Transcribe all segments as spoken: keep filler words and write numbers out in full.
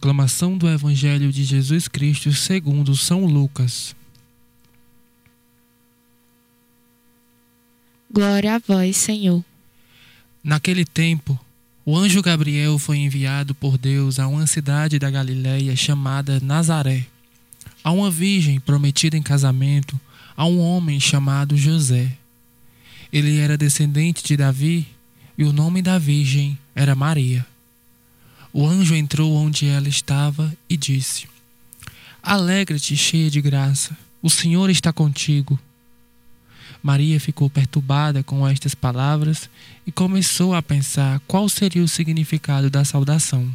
Proclamação do Evangelho de Jesus Cristo segundo São Lucas. Glória a vós, Senhor. Naquele tempo, o anjo Gabriel foi enviado por Deus a uma cidade da Galiléia chamada Nazaré, a uma virgem prometida em casamento a um homem chamado José. Ele era descendente de Davi e o nome da virgem era Maria. O anjo entrou onde ela estava e disse: Alegra-te, cheia de graça, o Senhor está contigo. Maria ficou perturbada com estas palavras e começou a pensar qual seria o significado da saudação.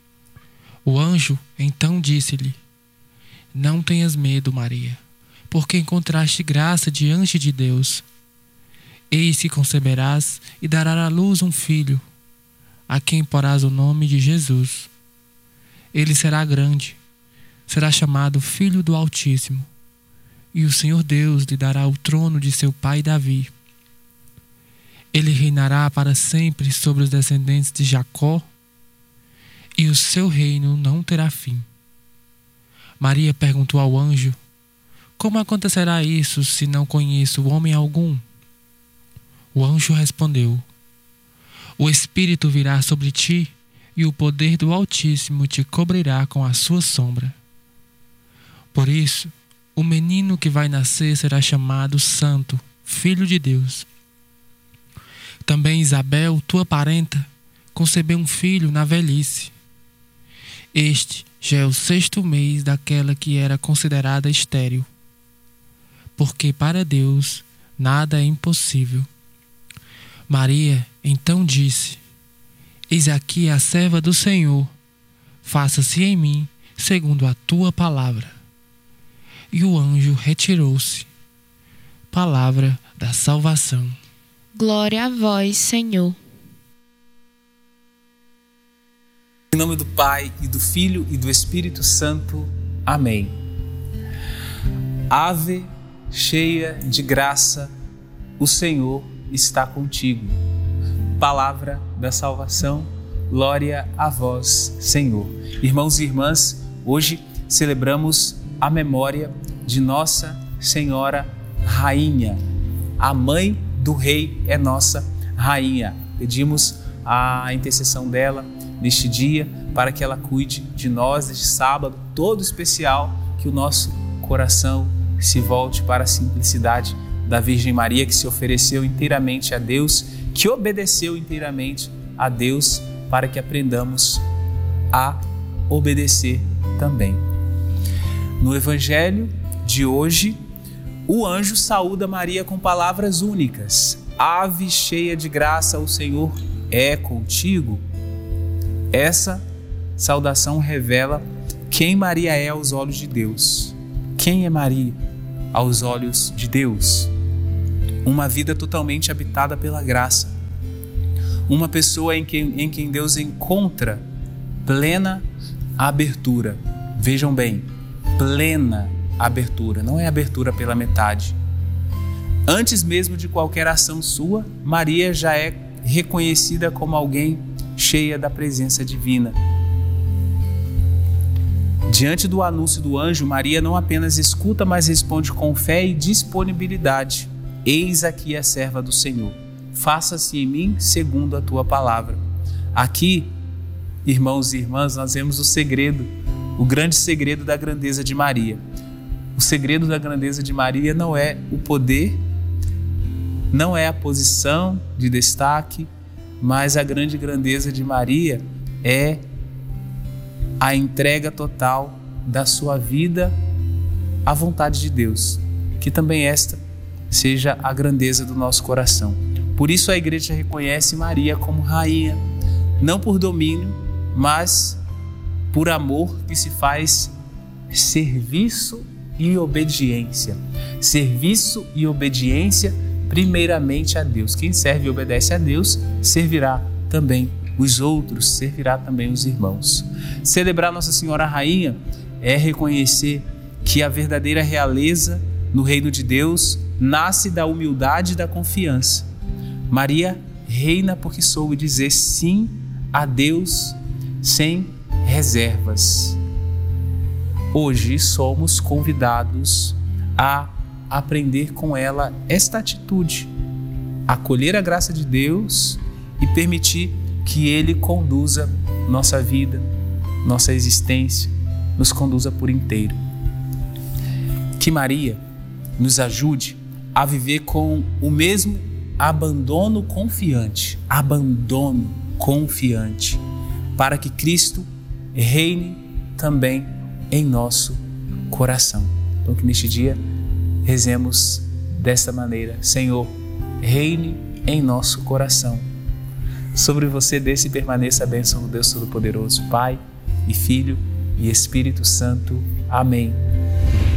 O anjo então disse-lhe: Não tenhas medo, Maria, porque encontraste graça diante de Deus. Eis que conceberás e darás à luz um filho, a quem porás o nome de Jesus. Ele será grande, será chamado Filho do Altíssimo, e o Senhor Deus lhe dará o trono de seu pai Davi. Ele reinará para sempre sobre os descendentes de Jacó, e o seu reino não terá fim. Maria perguntou ao anjo: Como acontecerá isso se não conheço homem algum? O anjo respondeu: O Espírito virá sobre ti, e o poder do Altíssimo te cobrirá com a sua sombra. Por isso, o menino que vai nascer será chamado Santo, Filho de Deus. Também Isabel, tua parenta, concebeu um filho na velhice. Este já é o sexto mês daquela que era considerada estéril, porque para Deus nada é impossível. Maria então disse: Eis aqui a serva do Senhor, faça-se em mim segundo a tua palavra. E o anjo retirou-se. Palavra da salvação. Glória a vós, Senhor. Em nome do Pai, e do Filho, e do Espírito Santo. Amém. Ave, cheia de graça, o Senhor está contigo. Palavra da salvação. Glória a vós, Senhor. Irmãos e irmãs, hoje celebramos a memória de Nossa Senhora Rainha. A mãe do Rei é nossa Rainha. Pedimos a intercessão dela neste dia para que ela cuide de nós neste sábado todo especial, que o nosso coração se volte para a simplicidade da Virgem Maria, que se ofereceu inteiramente a Deus, que obedeceu inteiramente a Deus, para que aprendamos a obedecer também. No Evangelho de hoje, o anjo saúda Maria com palavras únicas: Ave cheia de graça, o Senhor é contigo. Essa saudação revela quem Maria é aos olhos de Deus. Quem é Maria aos olhos de Deus? Uma vida totalmente habitada pela graça. Uma pessoa em quem, em quem Deus encontra plena abertura. Vejam bem, plena abertura, não é abertura pela metade. Antes mesmo de qualquer ação sua, Maria já é reconhecida como alguém cheia da presença divina. Diante do anúncio do anjo, Maria não apenas escuta, mas responde com fé e disponibilidade: Eis aqui a serva do Senhor, faça-se em mim segundo a tua palavra. Aqui, irmãos e irmãs, nós vemos o segredo, o grande segredo da grandeza de Maria. O segredo da grandeza de Maria não é o poder, não é a posição de destaque, mas a grande grandeza de Maria é a entrega total da sua vida à vontade de Deus, que também esta seja a grandeza do nosso coração. Por isso a igreja reconhece Maria como rainha, não por domínio, mas por amor que se faz serviço e obediência. Serviço e obediência primeiramente a Deus. Quem serve e obedece a Deus, servirá também os outros, servirá também os irmãos. Celebrar Nossa Senhora Rainha é reconhecer que a verdadeira realeza no reino de Deus nasce da humildade e da confiança. Maria reina porque soube dizer sim a Deus sem reservas. Hoje somos convidados a aprender com ela esta atitude, acolher a graça de Deus e permitir que Ele conduza nossa vida, nossa existência, nos conduza por inteiro. Que Maria nos ajude a viver com o mesmo abandono confiante, abandono confiante, para que Cristo reine também em nosso coração. Então que neste dia rezemos desta maneira: Senhor, reine em nosso coração. Sobre você desça e permaneça a bênção do Deus Todo-Poderoso, Pai e Filho e Espírito Santo. Amém.